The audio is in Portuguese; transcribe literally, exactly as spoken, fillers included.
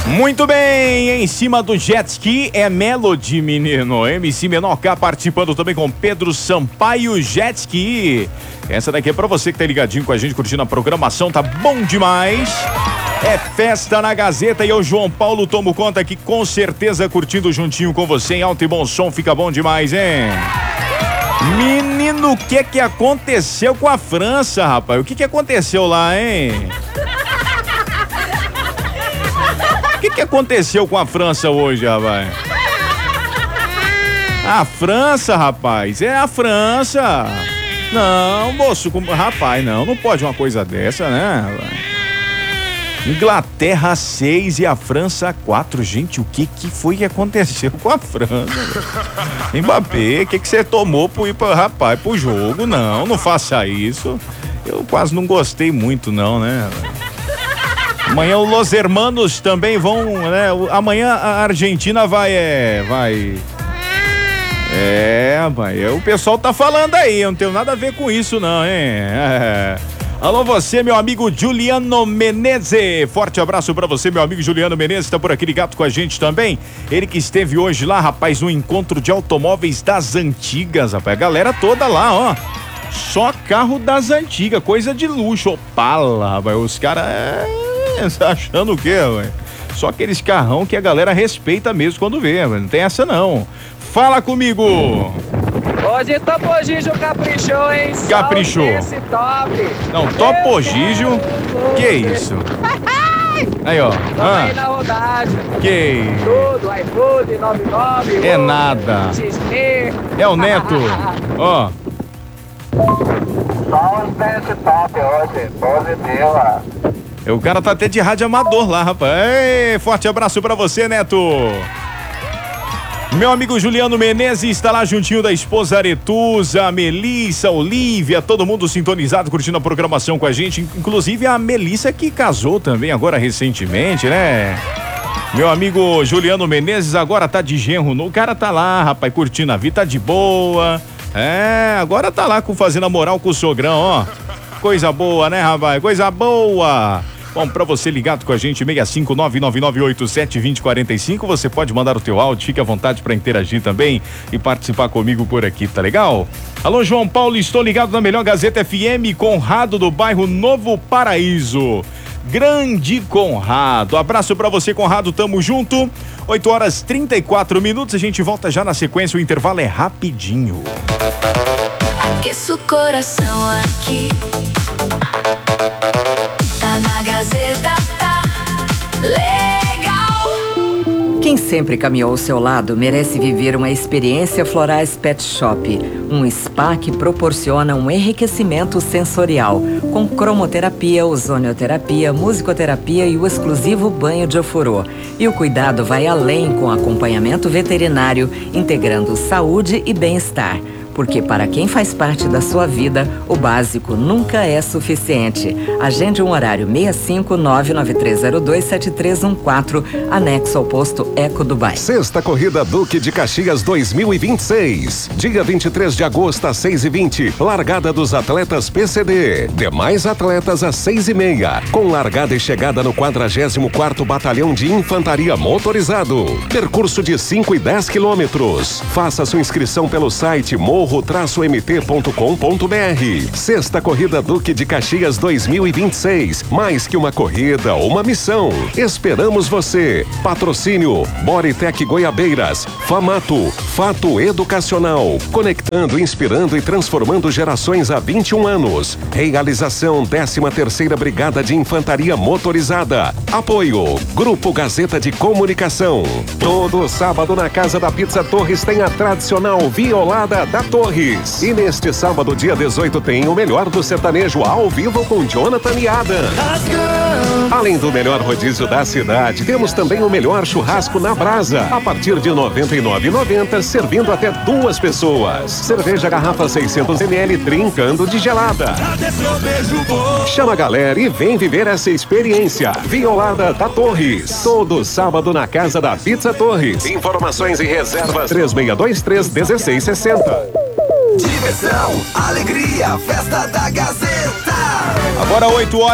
Muito bem, em cima do jet ski é Melody, menino. M C Menor K participando também com Pedro Sampaio, jet ski. Essa daqui é pra você que tá ligadinho com a gente, curtindo a programação, tá bom demais. É festa na Gazeta e eu, João Paulo, tomo conta aqui com certeza curtindo juntinho com você em alto e bom som, fica bom demais, hein? Menino, o que que aconteceu com a França, rapaz? O que que aconteceu lá, hein? O que que aconteceu com a França hoje, rapaz? A França, rapaz, é a França. Não, moço, como... rapaz, não, não pode uma coisa dessa, né, rapaz? Inglaterra seis e a França quatro. Gente, o que que foi que aconteceu com a França? Mbappé, o que que você tomou pro ir pra, rapaz, pro jogo? Não, não faça isso. Eu quase não gostei muito, não, né? Amanhã os Los Hermanos também vão, né? Amanhã a Argentina vai, é, vai... É, rapaz, o pessoal tá falando aí, eu não tenho nada a ver com isso, não, hein? É. Alô, você, meu amigo Juliano Menezes. Forte abraço pra você, meu amigo Juliano Menezes. Tá por aqui ligado com a gente também. Ele que esteve hoje lá, rapaz, no encontro de automóveis das antigas, rapaz. A galera toda lá, ó. Só carro das antigas, coisa de luxo. Opala, rapaz. Os caras é... achando o quê, velho? Só aqueles carrão que a galera respeita mesmo quando vê, véio. Não tem essa não. Fala comigo. Hoje Topo Gigio caprichou, hein? Caprichou. Esse top. Não, Topo Gigio. Que isso? Aí, ó. Ah. Aí na rodagem. Que tudo, iFood, noventa e nove. É nada. X P. É o Neto. Ó. Só os desse top hoje. Positiva. O cara tá até de rádio amador lá, rapaz. Ei, forte abraço pra você, Neto. Meu amigo Juliano Menezes está lá juntinho da esposa Aretusa, Melissa, Olívia, todo mundo sintonizado, curtindo a programação com a gente. Inclusive a Melissa que casou também agora recentemente, né? Meu amigo Juliano Menezes agora tá de genro, o cara tá lá, rapaz, curtindo a vida, tá de boa. É, agora tá lá com, fazendo a moral com o sogrão, ó. Coisa boa, né, rapaz? Coisa boa. Bom, pra você ligado com a gente, seis cinco nove nove nove oito sete dois zero quatro cinco, você pode mandar o teu áudio, fique à vontade pra interagir também e participar comigo por aqui, tá legal? Alô, João Paulo, estou ligado na melhor Gazeta F M, Conrado do bairro Novo Paraíso. Grande Conrado, abraço pra você, Conrado, tamo junto. oito horas e trinta e quatro minutos, a gente volta já na sequência, o intervalo é rapidinho. Aqueça o coração aqui. Tá na Gazeta, tá legal. Quem sempre caminhou ao seu lado merece viver uma experiência Florais Pet Shop, um spa que proporciona um enriquecimento sensorial, com cromoterapia, ozonioterapia, musicoterapia e o exclusivo banho de ofurô. E o cuidado vai além com acompanhamento veterinário, integrando saúde e bem-estar. Porque para quem faz parte da sua vida, o básico nunca é suficiente. Agende um horário seis cinco nove nove três zero dois sete três um quatro, anexo ao posto Eco Dubai. Sexta Corrida Duque de Caxias dois mil e vinte e seis. Dia vinte e três de agosto às seis e vinte. Largada dos atletas P C D. Demais atletas às seis e meia. Com largada e chegada no quadragésimo quarto Batalhão de Infantaria Motorizado. Percurso de cinco e dez quilômetros. Faça sua inscrição pelo site morro traço m t ponto com ponto b r. Sexta Corrida Duque de Caxias dois mil e vinte e seis. Mais que uma corrida ou uma missão. Esperamos você. Patrocínio Boritec Goiabeiras, Famato, Fato Educacional. Conectando, inspirando e transformando gerações há vinte e um anos. Realização décima terceira Brigada de Infantaria Motorizada. Apoio Grupo Gazeta de Comunicação. Todo sábado na Casa da Pizza Torres tem a tradicional Violada da Torres. E neste sábado, dia dezoito, tem o melhor do sertanejo ao vivo com Jonathan e Adam. Além do melhor rodízio da cidade, temos também o melhor churrasco na brasa. A partir de noventa e nove reais e noventa centavos, servindo até duas pessoas. Cerveja garrafa seiscentos mililitros, trincando de gelada. Chama a galera e vem viver essa experiência. Violada da Torres. Todo sábado na Casa da Pizza Torres. Informações e reservas três seis dois três, um seis seis zero. Diversão, alegria, festa da Gazeta. Agora oito horas.